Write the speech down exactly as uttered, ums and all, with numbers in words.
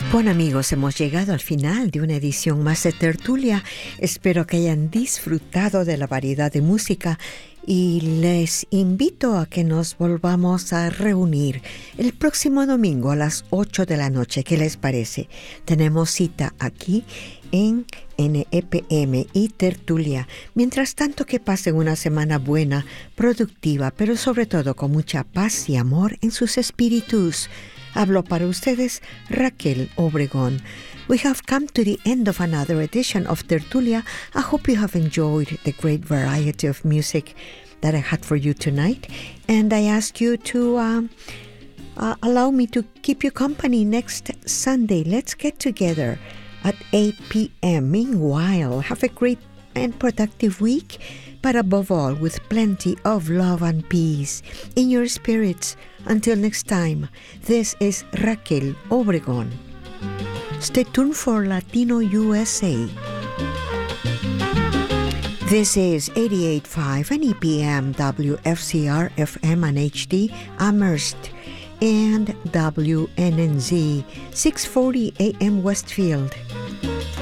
Bueno amigos, hemos llegado al final de una edición más de Tertulia. Espero que hayan disfrutado de la variedad de música y les invito a que nos volvamos a reunir el próximo domingo a las ocho de la noche. ¿Qué les parece? Tenemos cita aquí en N E P M y Tertulia. Mientras tanto, que pasen una semana buena, productiva, pero sobre todo con mucha paz y amor en sus espíritus. Hablo para ustedes Raquel Obregón. We have come to the end of another edition of Tertulia. I hope you have enjoyed the great variety of music that I had for you tonight. And I ask you to um, uh, allow me to keep you company next Sunday. Let's get together at eight p.m. Meanwhile, have a great and productive week, but above all, with plenty of love and peace in your spirits. Until next time, this is Raquel Obregón. Stay tuned for Latino U S A. This is eighty-eight point five and E P M W F C R F M and H D Amherst and W N N Z six forty A M Westfield.